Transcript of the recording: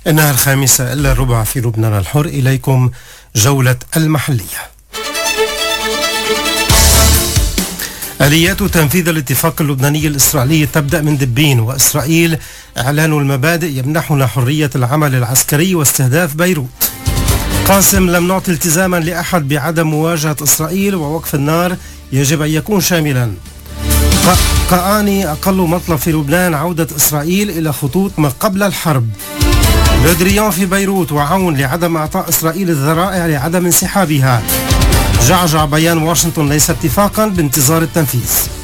إنها 5:05 في لبنان الحر. إليكم جولة المحلية. آليات تنفيذ الاتفاق اللبناني الإسرائيلي تبدأ من دبين، وإسرائيل إعلان المبادئ يمنحنا حرية العمل العسكري واستهداف بيروت. قاسم: لم نعطي التزاما لأحد بعدم مواجهة إسرائيل، ووقف النار يجب أن يكون شاملا. قاني: أقل مطلب في لبنان عودة إسرائيل إلى خطوط ما قبل الحرب. لودريان في بيروت: وعون لعدم إعطاء إسرائيل الذرائع لعدم انسحابها. جعجع: بيان واشنطن ليس اتفاقا بانتظار التنفيذ.